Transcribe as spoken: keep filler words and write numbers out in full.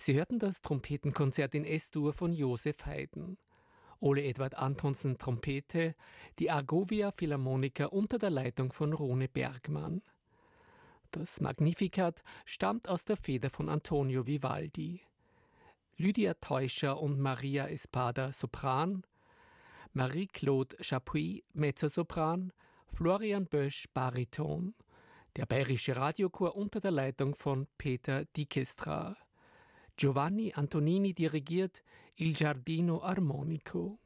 Sie hörten das Trompetenkonzert in S-Dur von Josef Haydn. Ole Edward Antonsen Trompete, die Argovia Philharmoniker unter der Leitung von Rone Bergmann. Das Magnificat stammt aus der Feder von Antonio Vivaldi. Lydia Teuscher und Maria Espada Sopran, Marie-Claude Chapuis Mezzosopran, Florian Bösch Bariton. Der Bayerische Radiochor unter der Leitung von Peter Dijkstra. Giovanni Antonini dirigiert Il Giardino Armonico.